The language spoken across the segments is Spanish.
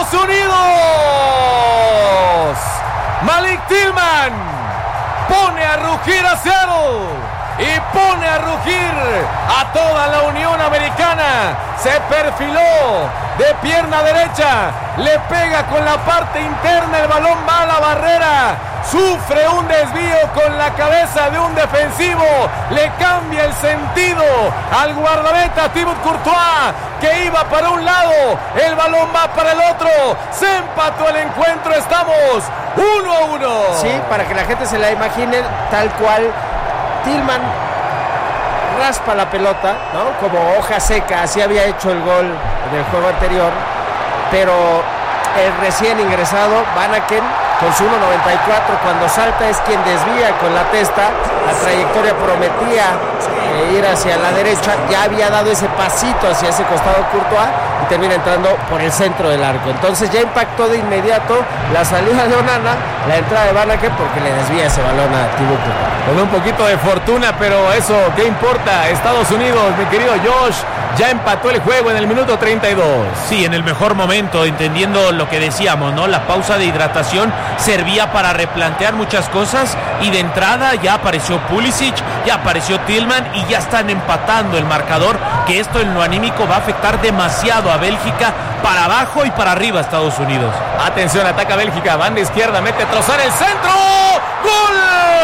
Estados Unidos. Malik Tillman pone a rugir a Seattle y pone a rugir a toda la Unión Americana. Se perfiló de pierna derecha, le pega con la parte interna, el balón va a la barrera, sufre un desvío con la cabeza de un defensivo, le cambia el sentido al guardameta Thibaut Courtois, que iba para un lado, el balón va para el otro, se empató el encuentro, estamos 1-1. Sí, para que la gente se la imagine tal cual. Tillman raspa la pelota, ¿no? Como hoja seca, así había hecho el gol en el juego anterior, pero el recién ingresado Vanaken con su 1.94 cuando salta es quien desvía con la testa. La trayectoria prometía ir hacia la derecha, ya había dado ese pasito hacia ese costado Courtois y termina entrando por el centro del arco. Entonces ya impactó de inmediato la salida de Onana, la entrada de Vanaken, porque le desvía ese balón a Thibaut Courtois. Con un poquito de fortuna, pero eso, ¿qué importa? Estados Unidos, mi querido Josh, ya empató el juego en el minuto 32. Sí, en el mejor momento, entendiendo lo que decíamos, ¿no? La pausa de hidratación servía para replantear muchas cosas y de entrada ya apareció Pulisic, ya apareció Tillman y ya están empatando el marcador, que esto en lo anímico va a afectar demasiado a Bélgica, para abajo y para arriba Estados Unidos. Atención, ataca Bélgica, banda izquierda, mete a Trossard el centro, ¡gol!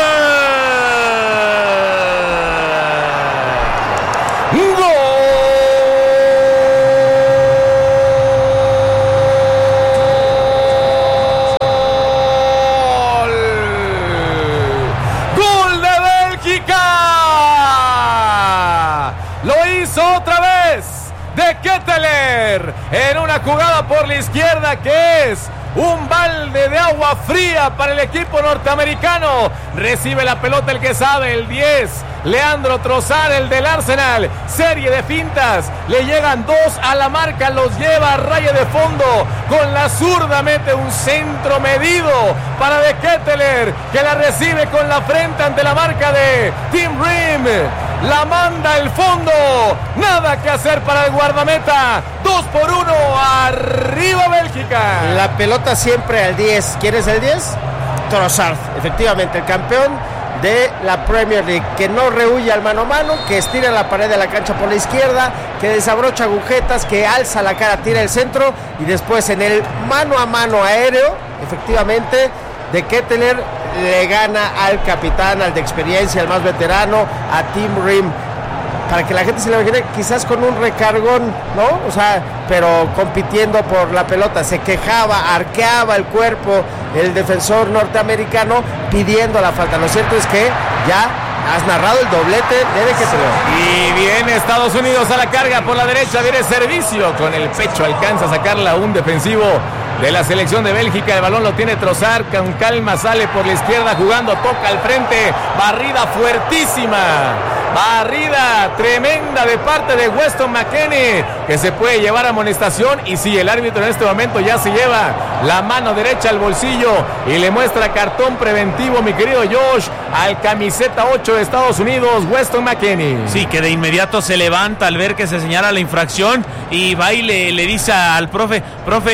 En una jugada por la izquierda que es un balde de agua fría para el equipo norteamericano. Recibe la pelota el que sabe, el 10, Leandro Trossard, el del Arsenal. Serie de fintas, le llegan dos a la marca, los lleva a raya de fondo. Con la zurda mete un centro medido para De Ketteler, que la recibe con la frente ante la marca de Tim Ream. La manda al fondo, nada que hacer para el guardameta. 2-1, arriba Bélgica. La pelota siempre al 10. ¿Quién es el 10? Trossard, efectivamente, el campeón de la Premier League, que no rehuye al mano a mano, que estira la pared de la cancha por la izquierda, que desabrocha agujetas, que alza la cara, tira el centro y después en el mano a mano aéreo, efectivamente, De Ketteler le gana al capitán, al de experiencia, al más veterano, a Tim Ream. Para que la gente se lo imagine, quizás con un recargón, ¿no? O sea, pero compitiendo por la pelota. Se quejaba, arqueaba el cuerpo el defensor norteamericano pidiendo la falta. Lo cierto es que ya has narrado el doblete de De Ketteler. Y viene Estados Unidos a la carga por la derecha, viene servicio. Con el pecho alcanza a sacarla un defensivo de la selección de Bélgica. El balón lo tiene Trossard, con calma sale por la izquierda jugando, toca al frente, barrida fuertísima, barrida tremenda de parte de Weston McKennie, que se puede llevar amonestación. Y sí, el árbitro en este momento ya se lleva la mano derecha al bolsillo y le muestra cartón preventivo, mi querido Josh, al camiseta 8 de Estados Unidos, Weston McKennie. Sí, que de inmediato se levanta al ver que se señala la infracción y va y le dice al profe,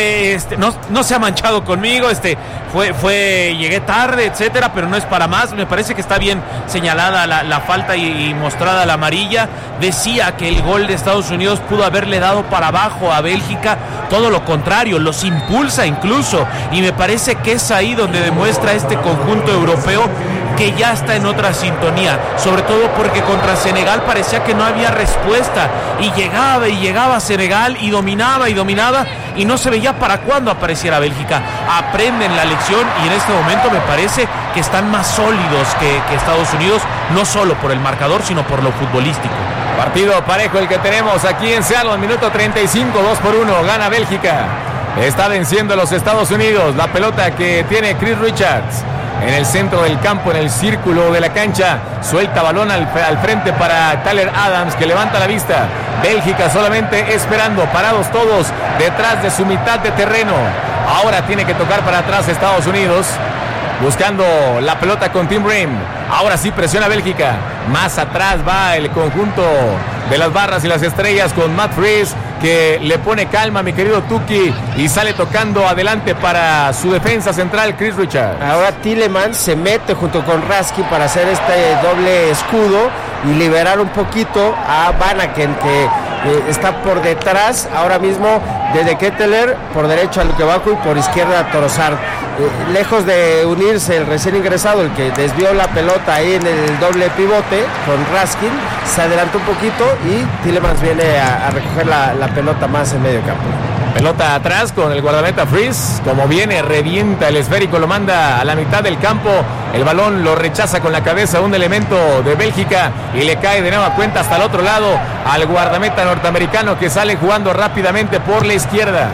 no se ha manchado conmigo, llegué tarde, etcétera, pero no es para más. Me parece que está bien señalada la falta y mostrada la amarilla. Decía que el gol de Estados Unidos pudo haberle dado para abajo a Bélgica, todo lo contrario, los impulsa incluso, y me parece que es ahí donde demuestra este conjunto europeo que ya está en otra sintonía, sobre todo porque contra Senegal parecía que no había respuesta y llegaba Senegal y dominaba y no se veía para cuándo apareciera Bélgica. Aprenden la lección y en este momento me parece que están más sólidos que Estados Unidos, no solo por el marcador sino por lo futbolístico. Partido parejo el que tenemos aquí en Seattle, minuto 35, 2-1, gana Bélgica. Está venciendo a los Estados Unidos. La pelota que tiene Chris Richards en el centro del campo, en el círculo de la cancha, suelta balón al frente para Tyler Adams, que levanta la vista. Bélgica solamente esperando, parados todos detrás de su mitad de terreno. Ahora tiene que tocar para atrás Estados Unidos, buscando la pelota con Tim Ream. Ahora sí presiona Bélgica. Más atrás va el conjunto de las barras y las estrellas con Matt Freese que le pone calma, mi querido Tuki, y sale tocando adelante para su defensa central, Chris Richards. Ahora Tielemans se mete junto con Raskin para hacer este doble escudo y liberar un poquito a Vanaken, que está por detrás ahora mismo de De Ketelaere, por derecho a Luque Bacchio y por izquierda a Trossard. Lejos de unirse el recién ingresado, el que desvió la pelota ahí en el doble pivote con Raskin, se adelantó un poquito y Tielemans viene a recoger la pelota más en medio campo. Pelota atrás con el guardameta Fries, como viene, revienta el esférico, lo manda a la mitad del campo, el balón lo rechaza con la cabeza un elemento de Bélgica y le cae de nueva cuenta hasta el otro lado al guardameta norteamericano, que sale jugando rápidamente por la izquierda.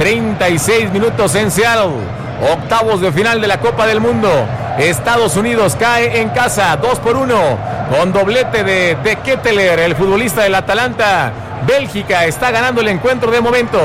36 minutos en Seattle, octavos de final de la Copa del Mundo. Estados Unidos cae en casa 2-1 con doblete de Ketelaere, el futbolista del Atalanta. Bélgica está ganando el encuentro de momento.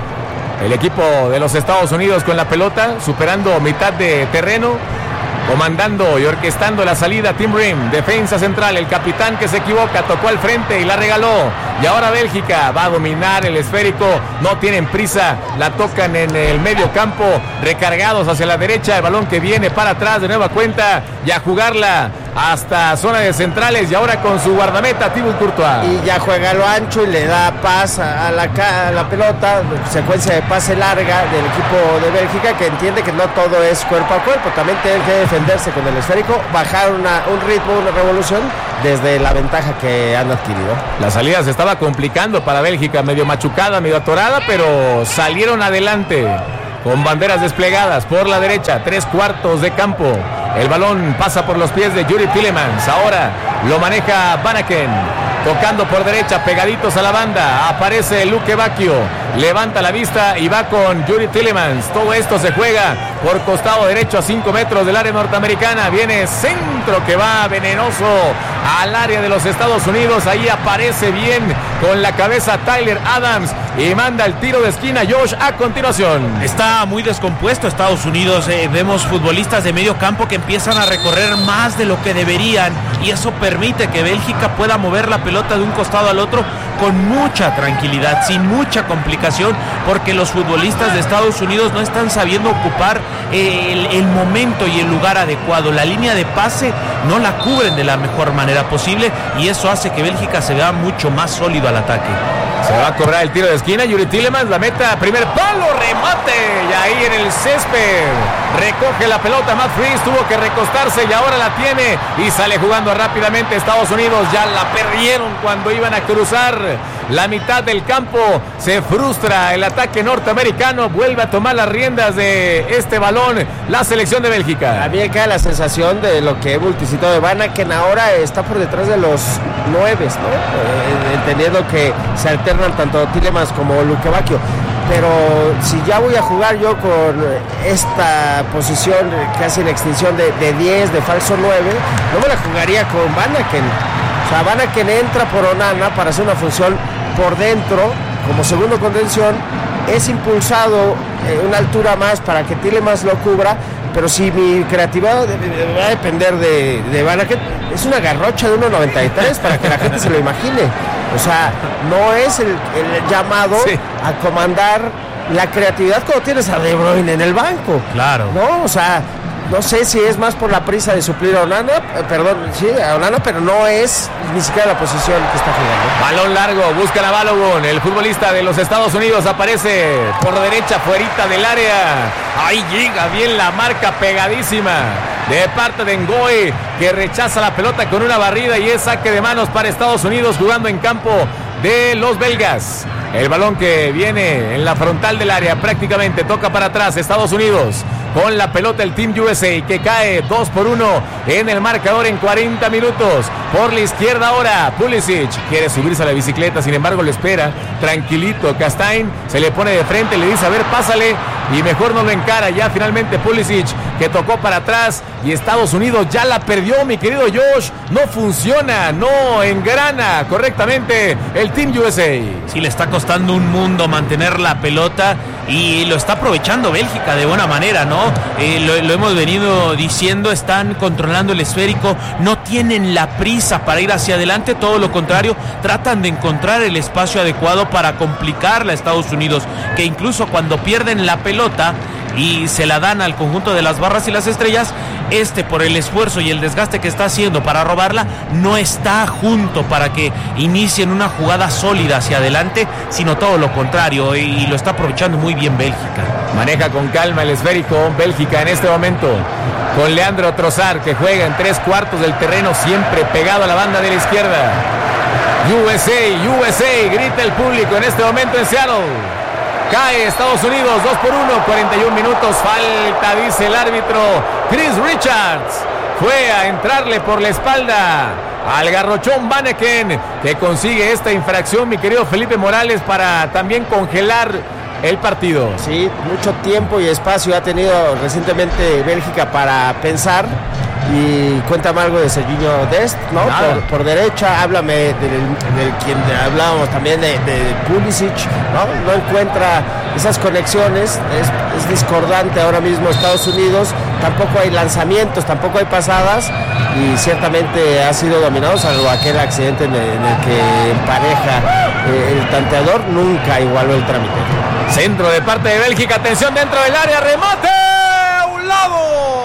El equipo de los Estados Unidos con la pelota, superando mitad de terreno, comandando y orquestando la salida. Tim Ream, defensa central, el capitán que se equivoca, tocó al frente y la regaló. Y ahora Bélgica va a dominar el esférico, no tienen prisa, la tocan en el medio campo, recargados hacia la derecha, el balón que viene para atrás de nueva cuenta y a jugarla hasta zona de centrales, y ahora con su guardameta Thibaut Courtois. Y ya juega a lo ancho y le da paz a la pelota, secuencia de pase larga del equipo de Bélgica, que entiende que no todo es cuerpo a cuerpo, también tienen que defenderse con el esférico, bajar un ritmo, una revolución desde la ventaja que han adquirido. La salida se estaba complicando para Bélgica, medio machucada, medio atorada, pero salieron adelante con banderas desplegadas por la derecha, 3/4 de campo. El balón pasa por los pies de Yuri Tielemans. Ahora lo maneja Vanaken, tocando por derecha, pegaditos a la banda. Aparece Luque Bacchio, levanta la vista y va con Yuri Tielemans. Todo esto se juega por costado derecho a 5 metros del área norteamericana. Viene centro que va venenoso al área de los Estados Unidos. Ahí aparece bien con la cabeza Tyler Adams y manda el tiro de esquina Josh a continuación. Está muy descompuesto Estados Unidos. Vemos futbolistas de medio campo que empiezan a recorrer más de lo que deberían, y eso permite que Bélgica pueda mover la pelota de un costado al otro con mucha tranquilidad, sin mucha complicación, porque los futbolistas de Estados Unidos no están sabiendo ocupar el momento y el lugar adecuado. La línea de pase no la cubren de la mejor manera posible, y eso hace que Bélgica se vea mucho más sólido al ataque. Se va a cobrar el tiro de esquina, Yuri Tielemans, la meta, primer palo, remate, y ahí en el césped recoge la pelota Matt Fries, tuvo que recostarse y ahora la tiene y sale jugando rápidamente Estados Unidos. Ya la perdieron cuando iban a cruzar la mitad del campo, se frustra el ataque norteamericano, vuelve a tomar las riendas de este balón la selección de Bélgica. A mí me queda la sensación de lo que he multicitado de Vanaken, ahora está por detrás de los 9, ¿no? Entendiendo que se alternan tanto Tielemans como Luque Bacchio. Pero si ya voy a jugar yo con esta posición casi en extinción de 10, de falso 9, no me la jugaría con Vanaken. O sea, Vanaken entra por Onana para hacer una función por dentro como segundo contención, es impulsado una altura más para que Tielemans lo cubra, pero si mi creatividad va a depender de Vanaken, es una garrocha de 1.93 para que la gente se lo imagine. O sea, no es el llamado a comandar la creatividad cuando tienes a De Bruyne en el banco. Claro. No, o sea, no sé si es más por la prisa de suplir a Onana, a Onana, pero no es ni siquiera la posición que está jugando. Balón largo, busca a Balogun, el futbolista de los Estados Unidos aparece por derecha, fuerita del área. Ahí llega bien la marca pegadísima de parte de Ngoe, que rechaza la pelota con una barrida y es saque de manos para Estados Unidos jugando en campo de los belgas. El balón que viene en la frontal del área prácticamente toca para atrás Estados Unidos. Con la pelota el Team USA que cae 2-1 en el marcador en 40 minutos. Por la izquierda ahora Pulisic quiere subirse a la bicicleta, sin embargo lo espera tranquilito. Castain se le pone de frente, le dice a ver, pásale, y mejor no lo encara. Ya finalmente Pulisic que tocó para atrás y Estados Unidos ya la perdió, mi querido Josh. No funciona, no engrana correctamente el Team USA. Sí, le está costando un mundo mantener la pelota y lo está aprovechando Bélgica de buena manera, ¿no? Lo hemos venido diciendo, están controlando el esférico, no tienen la prisa para ir hacia adelante, todo lo contrario, tratan de encontrar el espacio adecuado para complicarle a Estados Unidos, que incluso cuando pierden la pelota y se la dan al conjunto de las barras y las estrellas, por el esfuerzo y el desgaste que está haciendo para robarla, no está junto para que inicien una jugada sólida hacia adelante, sino todo lo contrario, y lo está aprovechando muy bien Bélgica. Maneja con calma el esférico Bélgica en este momento, con Leandro Trossard, que juega en 3/4 del terreno, siempre pegado a la banda de la izquierda. USA, USA, grita el público en este momento en Seattle. Cae Estados Unidos, 2-1, 41 minutos, falta, dice el árbitro. Chris Richards fue a entrarle por la espalda al garrochón Vanaken, que consigue esta infracción, mi querido Felipe Morales, para también congelar el partido. Sí, mucho tiempo y espacio ha tenido recientemente Bélgica para pensar. Y cuéntame algo de Serginho Dest, ¿no? Por derecha, háblame del quien hablábamos también de Pulisic, ¿no? No encuentra esas conexiones, es discordante ahora mismo Estados Unidos, tampoco hay lanzamientos, tampoco hay pasadas, y ciertamente ha sido dominado, salvo aquel accidente en el que empareja el tanteador, nunca igualó el trámite. Centro de parte de Bélgica, atención dentro del área, remate a un lado.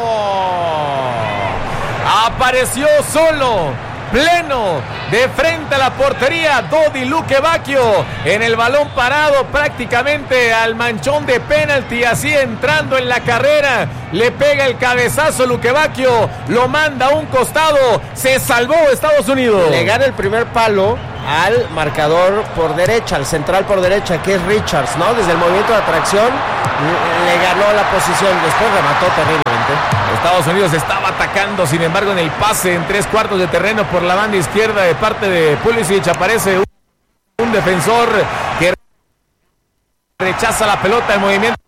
Apareció solo, pleno, de frente a la portería, Dodi Lukebakio en el balón parado prácticamente al manchón de penalti, así entrando en la carrera, le pega el cabezazo Lukebakio, lo manda a un costado, se salvó Estados Unidos. Le gana el primer palo al marcador por derecha, al central por derecha, que es Richards, ¿no? Desde el movimiento de atracción le ganó la posición, después remató terriblemente. Estados Unidos estaba atacando, sin embargo, en el pase en 3/4 de terreno por la banda izquierda de parte de Pulisic, aparece un defensor que rechaza la pelota, el movimiento